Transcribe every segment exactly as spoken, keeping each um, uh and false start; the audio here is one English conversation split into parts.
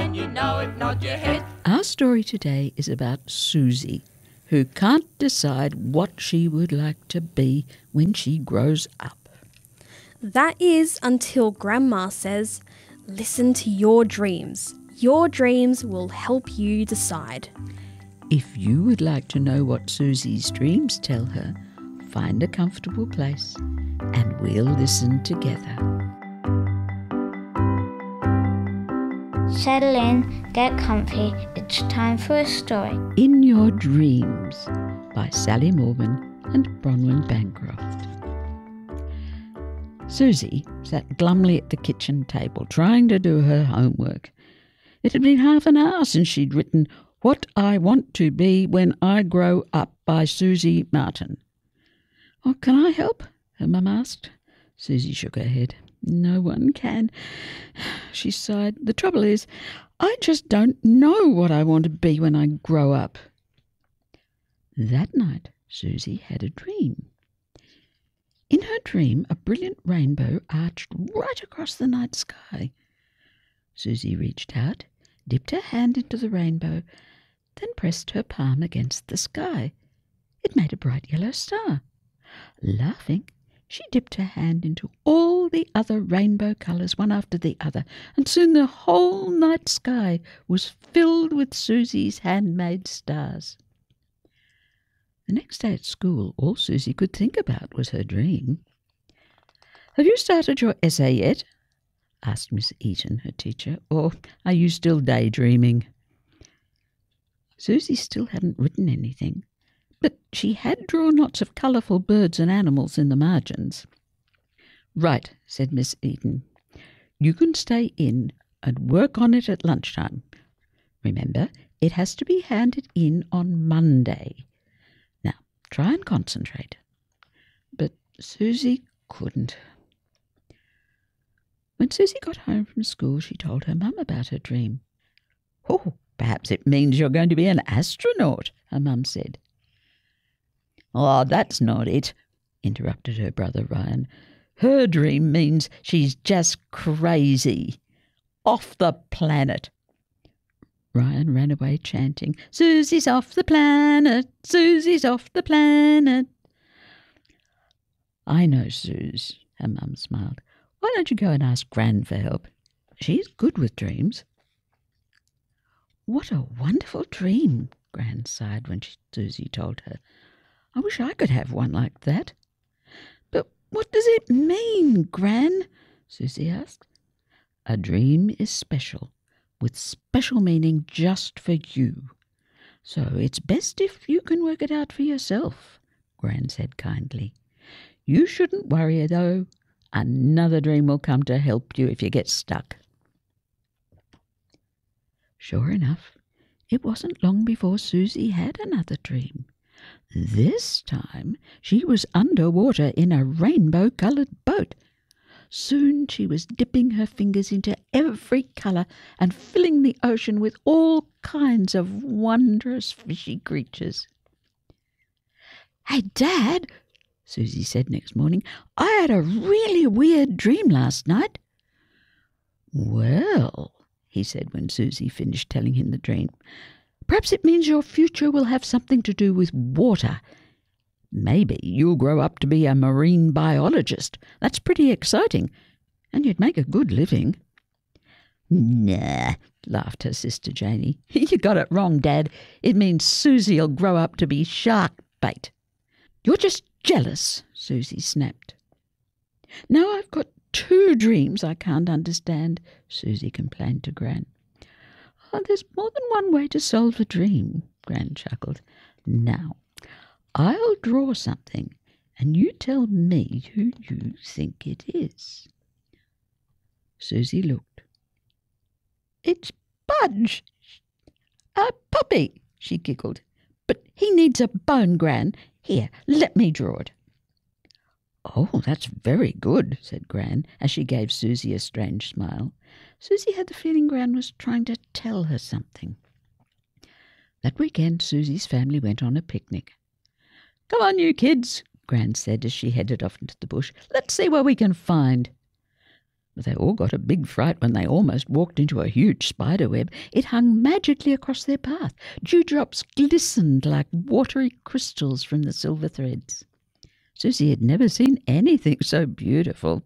then you know it, nod your head. Our story today is about Susie, who can't decide what she would like to be when she grows up. That is until Grandma says, listen to your dreams. Your dreams will help you decide. If you would like to know what Susie's dreams tell her, find a comfortable place and we'll listen together. Settle in, get comfy, it's time for a story. In Your Dreams by Sally Morgan and Bronwyn Bancroft. Susie sat glumly at the kitchen table trying to do her homework. It had been half an hour since she'd written What I Want to Be When I Grow Up by Susie Martin. "Oh, can I help?" her mum asked. Susie shook her head. "No one can," she sighed. "The trouble is, I just don't know what I want to be when I grow up." That night, Susie had a dream. In her dream, a brilliant rainbow arched right across the night sky. Susie reached out, dipped her hand into the rainbow, then pressed her palm against the sky. It made a bright yellow star. Laughing, she dipped her hand into all the other rainbow colours, one after the other, and soon the whole night sky was filled with Susie's handmade stars. The next day at school, all Susie could think about was her dream. "Have you started your essay yet?" asked Miss Eaton, her teacher, "or are you still daydreaming?" Susie still hadn't written anything, but she had drawn lots of colourful birds and animals in the margins. "Right," said Miss Eaton. "You can stay in and work on it at lunchtime. Remember, it has to be handed in on Monday. Now, try and concentrate." But Susie couldn't. When Susie got home from school, she told her mum about her dream. "Oh, perhaps it means you're going to be an astronaut," her mum said. "Oh, that's not it," interrupted her brother Ryan. "Her dream means she's just crazy. Off the planet." Ryan ran away chanting, "Susie's off the planet, Susie's off the planet." "I know, Suze," her mum smiled. "Why don't you go and ask Gran for help? She's good with dreams." "What a wonderful dream," Gran sighed when she, Susie told her. "I wish I could have one like that." "But what does it mean, Gran?" Susie asked. "A dream is special, with special meaning just for you. So it's best if you can work it out for yourself," Gran said kindly. "You shouldn't worry, though. Another dream will come to help you if you get stuck." Sure enough, it wasn't long before Susie had another dream. This time she was underwater in a rainbow-coloured boat. Soon she was dipping her fingers into every colour and filling the ocean with all kinds of wondrous fishy creatures. "Hey, Dad," Susie said next morning, "I had a really weird dream last night." "Well," he said when Susie finished telling him the dream, "perhaps it means your future will have something to do with water. Maybe you'll grow up to be a marine biologist. That's pretty exciting, and you'd make a good living." "Nah," laughed her sister Janie. "You got it wrong, Dad. It means Susie'll grow up to be shark bait." "You're just jealous," Susie snapped. "Now I've got two dreams I can't understand," Susie complained to Gran. "Oh, there's more than one way to solve a dream," Gran chuckled. "Now, I'll draw something, and you tell me who you think it is." Susie looked. "It's Budge, a puppy," she giggled. "But he needs a bone, Gran. Here, let me draw it." "Oh, that's very good," said Gran, as she gave Susie a strange smile. Susie had the feeling Gran was trying to tell her something. That weekend, Susie's family went on a picnic. "Come on, you kids," Gran said as she headed off into the bush. "Let's see what we can find." But they all got a big fright when they almost walked into a huge spider web. It hung magically across their path. Dewdrops glistened like watery crystals from the silver threads. Susie had never seen anything so beautiful.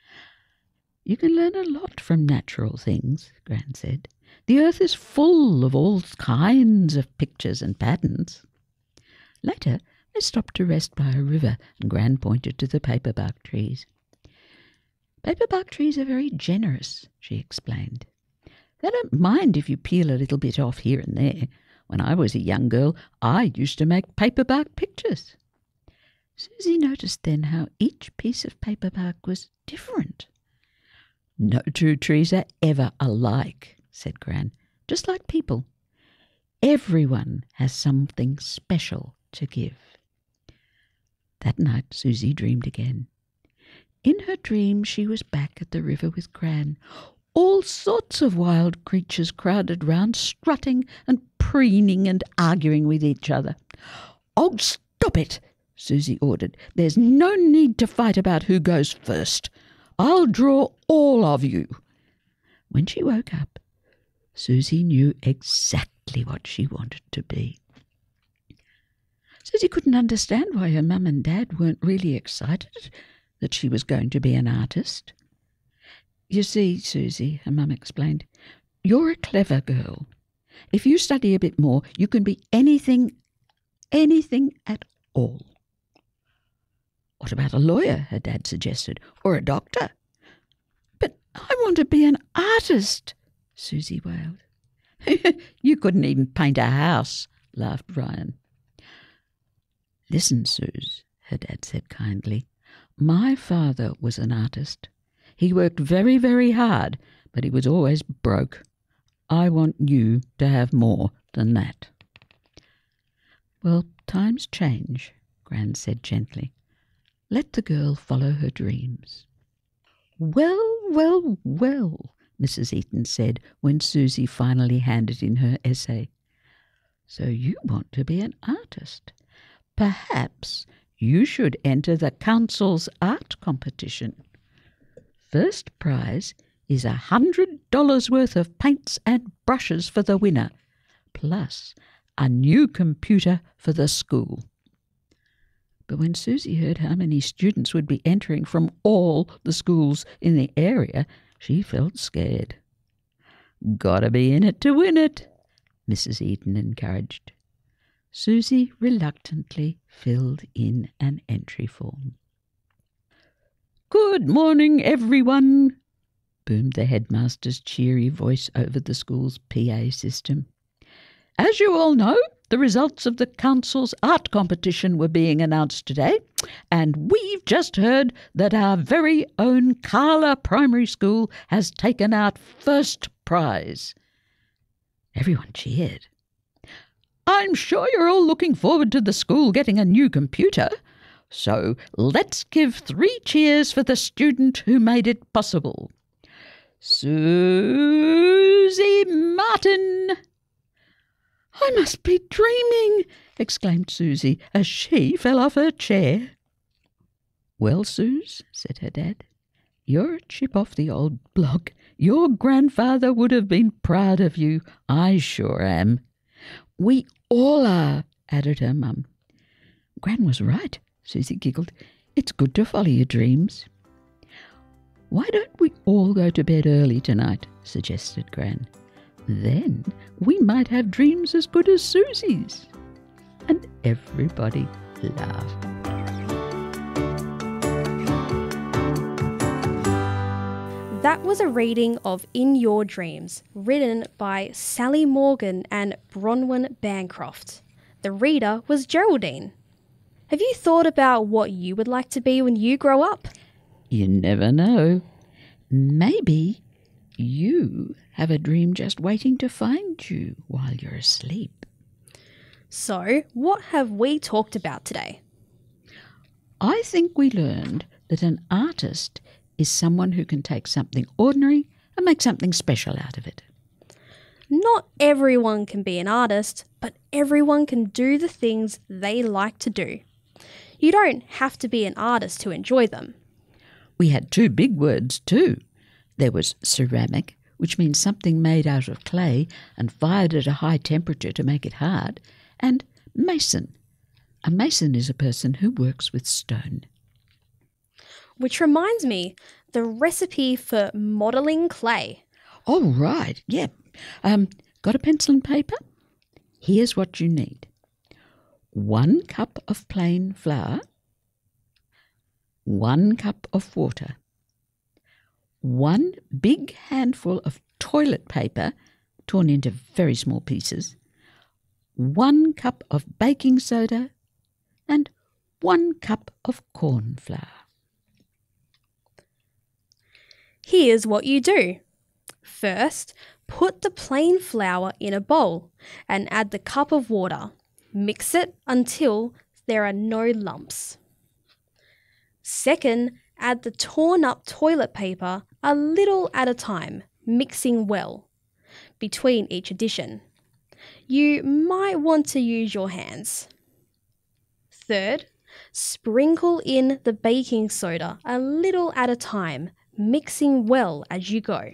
You can learn a lot from natural things, Gran said. The earth is full of all kinds of pictures and patterns. Later, they stopped to rest by a river, and Gran pointed to the paperbark trees. Paperbark trees are very generous, she explained. They don't mind if you peel a little bit off here and there. When I was a young girl, I used to make paperbark pictures. Susie noticed then how each piece of paperbark was different. No two trees are ever alike, said Gran, just like people. Everyone has something special to give. That night Susie dreamed again. In her dream she was back at the river with Gran. All sorts of wild creatures crowded round, strutting and preening and arguing with each other. "Oh, stop it!" Susie ordered. "There's no need to fight about who goes first. I'll draw all of you." When she woke up, Susie knew exactly what she wanted to be. Susie couldn't understand why her mum and dad weren't really excited that she was going to be an artist. "You see, Susie," her mum explained, "you're a clever girl. If you study a bit more, you can be anything, anything at all." "What about a lawyer?" her dad suggested, "or a doctor?" "But I want to be an artist," Susie wailed. "You couldn't even paint a house," laughed Ryan. "Listen, Suze," her dad said kindly. "My father was an artist. He worked very, very hard, but he was always broke. I want you to have more than that." "Well, times change," Gran said gently. "Let the girl follow her dreams." "Well, well, well," Missus Eaton said when Susie finally handed in her essay. "So you want to be an artist. Perhaps you should enter the council's art competition. First prize is a hundred dollars worth of paints and brushes for the winner, plus a new computer for the school." But when Susie heard how many students would be entering from all the schools in the area, she felt scared. "Gotta be in it to win it," Missus Eaton encouraged. Susie reluctantly filled in an entry form. "Good morning, everyone," boomed the headmaster's cheery voice over the school's P A system. "As you all know, the results of the council's art competition were being announced today, and we've just heard that our very own Carla Primary School has taken out first prize." Everyone cheered. "I'm sure you're all looking forward to the school getting a new computer, so let's give three cheers for the student who made it possible. Susie Martin!" "I must be dreaming," exclaimed Susie as she fell off her chair. "Well, Suze," said her dad, "you're a chip off the old block. Your grandfather would have been proud of you. I sure am." "We all are," added her mum. "Gran was right," Susie giggled. "It's good to follow your dreams." "Why don't we all go to bed early tonight?" suggested Gran. "Then we might have dreams as good as Susie's." And everybody laughed. That was a reading of In Your Dreams, written by Sally Morgan and Bronwyn Bancroft. The reader was Geraldine. Have you thought about what you would like to be when you grow up? You never know. Maybe you have a dream just waiting to find you while you're asleep. So, what have we talked about today? I think we learned that an artist is someone who can take something ordinary and make something special out of it. Not everyone can be an artist, but everyone can do the things they like to do. You don't have to be an artist to enjoy them. We had two big words too. There was ceramic, which means something made out of clay and fired at a high temperature to make it hard, and mason. A mason is a person who works with stone. Which reminds me, the recipe for modelling clay. Oh, right, yeah. Um, got a pencil and paper? Here's what you need. One cup of plain flour, one cup of water, one big handful of toilet paper torn into very small pieces, one cup of baking soda, and one cup of corn flour. Here's what you do. First, put the plain flour in a bowl and add the cup of water. Mix it until there are no lumps. Second, add the torn up toilet paper a little at a time, mixing well between each addition. You might want to use your hands. Third, sprinkle in the baking soda a little at a time, mixing well as you go.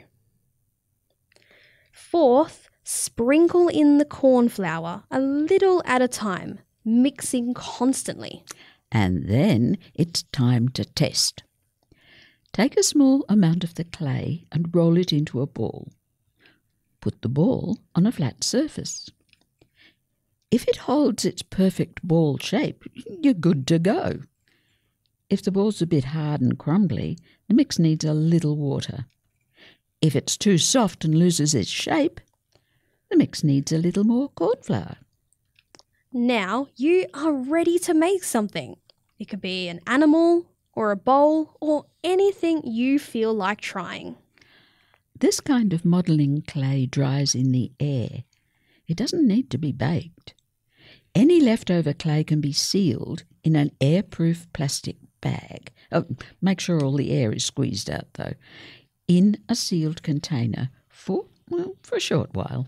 Fourth, sprinkle in the corn flour a little at a time, mixing constantly. And then it's time to test. Take a small amount of the clay and roll it into a ball. Put the ball on a flat surface. If it holds its perfect ball shape, you're good to go. If the ball's a bit hard and crumbly, the mix needs a little water. If it's too soft and loses its shape, the mix needs a little more corn flour. Now you are ready to make something. It could be an animal or a bowl or anything you feel like trying. This kind of modelling clay dries in the air. It doesn't need to be baked. Any leftover clay can be sealed in an airproof plastic bag. Oh, make sure all the air is squeezed out though. In a sealed container for, well, for a short while.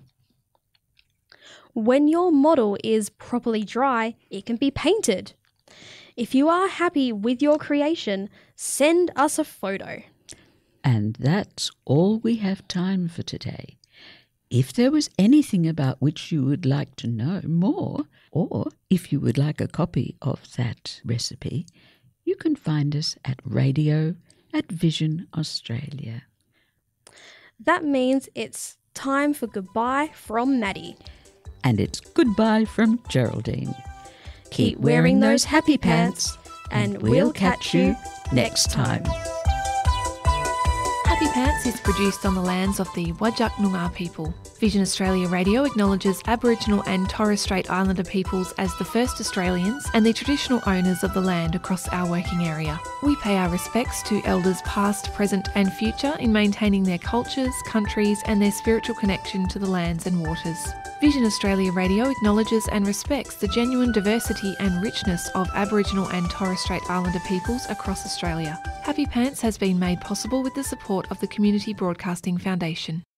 When your model is properly dry, it can be painted. If you are happy with your creation, send us a photo. And that's all we have time for today. If there was anything about which you would like to know more, or if you would like a copy of that recipe, you can find us at radio at Vision Australia. That means it's time for goodbye from Maddie. And it's goodbye from Geraldine. Keep wearing those happy pants, and we'll catch you next time. Happy Pants is produced on the lands of the Whadjuk Noongar people. Vision Australia Radio acknowledges Aboriginal and Torres Strait Islander peoples as the first Australians and the traditional owners of the land across our working area. We pay our respects to elders past, present and future in maintaining their cultures, countries and their spiritual connection to the lands and waters. Vision Australia Radio acknowledges and respects the genuine diversity and richness of Aboriginal and Torres Strait Islander peoples across Australia. Happy Pants has been made possible with the support of the Community Broadcasting Foundation.